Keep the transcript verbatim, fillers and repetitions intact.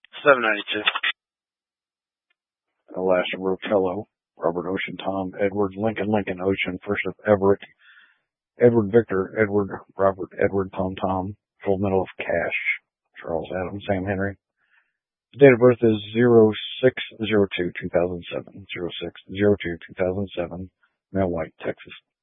seven ninety-two. Elastic Rotello, Robert Ocean, Tom, Edward, Lincoln, Lincoln, Ocean, First of Everett, Edward Victor, Edward, Robert, Edward, Tom, Tom, Full Metal of Cash, Charles Adams, Sam Henry. His date of birth is zero six zero two two thousand seven, zero six zero two two thousand seven, Male White, Texas.